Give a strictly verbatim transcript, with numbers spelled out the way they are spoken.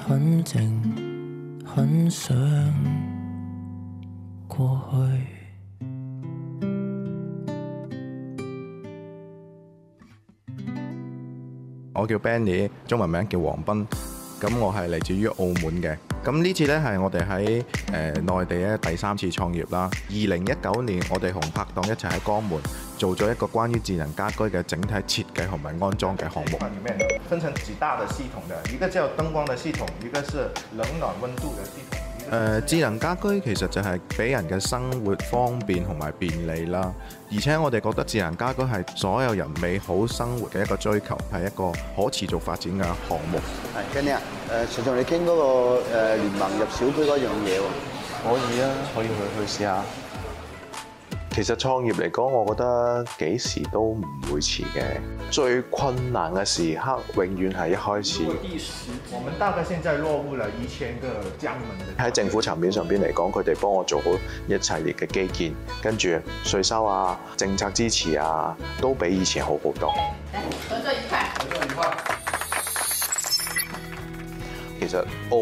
很靜，很想過去。 我叫 Benny， 中文名叫黃斌。咁我係嚟自於澳門嘅。咁呢次呢係我哋喺誒內地咧第三次創業啦。二零一九年我哋同拍檔一齊喺江門做咗一個關於智能家居嘅整體設計同埋安裝嘅項目。裡面分成幾大嘅系統嘅，一個叫燈光嘅系統，一個是冷暖溫度嘅系統。誒、呃、智能家居其實就係俾人嘅生活方便同埋便利啦，而且我哋覺得智能家居係所有人美好生活嘅一個追求，係一個可持續發展嘅項目。 係 Benny 啊，誒想同你傾嗰個誒聯盟入小區嗰樣嘢喎。 可以啊，可以去去試下。其實創業嚟講，我覺得幾時都唔會遲嘅。最困難嘅時刻，永遠係一開始。 第十，我們大概現在落戶了一千個江門嘅。喺政府層面上邊嚟講，佢哋幫我做好一系列嘅基建，跟住稅收啊、政策支持啊，都比以前好好多。 合作愉快，合作愉快。 其實澳